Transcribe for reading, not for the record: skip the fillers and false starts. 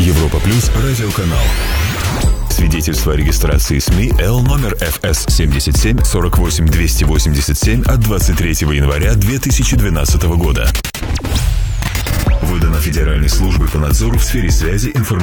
Европа Плюс радиоканал. Свидетельство о регистрации СМИ Л номер ФС 77 48 287 от 23 января 2012 года. Выдано Федеральной службой по надзору в сфере связи, информации